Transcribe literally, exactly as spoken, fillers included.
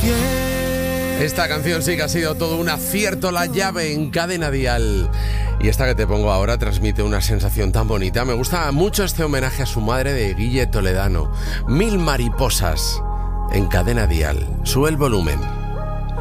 Esta canción sí que ha sido todo un acierto, La Llave en Cadena Dial. Y esta que te pongo ahora transmite una sensación tan bonita. Me gusta mucho este homenaje a su madre de Guille Toledano. Mil mariposas en Cadena Dial. Sube el volumen.